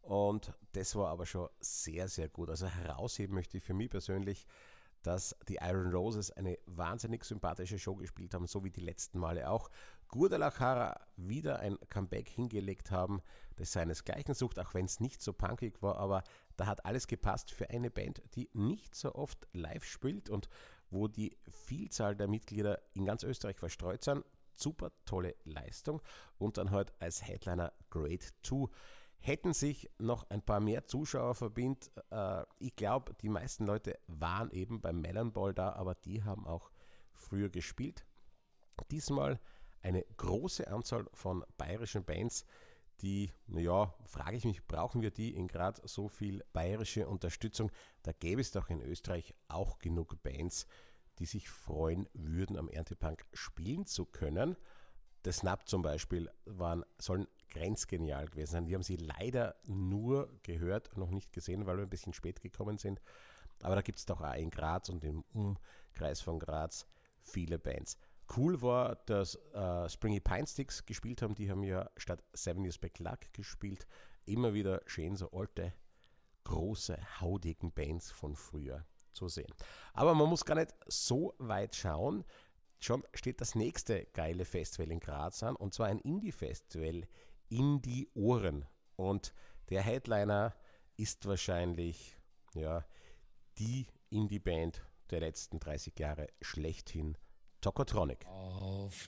Und das war aber schon sehr, sehr gut. Also herausheben möchte ich für mich persönlich, dass die Iron Roses eine wahnsinnig sympathische Show gespielt haben, so wie die letzten Male auch. Guadalajara wieder ein Comeback hingelegt haben, das seinesgleichen sucht, auch wenn es nicht so punkig war, aber da hat alles gepasst für eine Band, die nicht so oft live spielt und wo die Vielzahl der Mitglieder in ganz Österreich verstreut sind. Super tolle Leistung und dann halt als Headliner Grade 2. Hätten sich noch ein paar mehr Zuschauer verbindet, ich glaube, die meisten Leute waren eben beim Melon Ball da, aber die haben auch früher gespielt. Diesmal eine große Anzahl von bayerischen Bands, die, naja, frage ich mich, brauchen wir die in gerade so viel bayerische Unterstützung? Da gäbe es doch in Österreich auch genug Bands, die sich freuen würden, am Erntepank spielen zu können. Das Snap zum Beispiel sollen grenzgenial gewesen sein. Wir haben sie leider nur gehört, noch nicht gesehen, weil wir ein bisschen spät gekommen sind. Aber da gibt es doch auch in Graz und im Umkreis von Graz viele Bands. Cool war, dass Springy Pine Sticks gespielt haben. Die haben ja statt Seven Years Back Luck gespielt. Immer wieder schön so alte, große, haudigen Bands von früher zu sehen. Aber man muss gar nicht so weit schauen. Schon steht das nächste geile Festival in Graz an, und zwar ein Indie-Festival, Indie Ohren. Und der Headliner ist wahrscheinlich ja, die Indie-Band der letzten 30 Jahre schlechthin, Tokotronic. Auf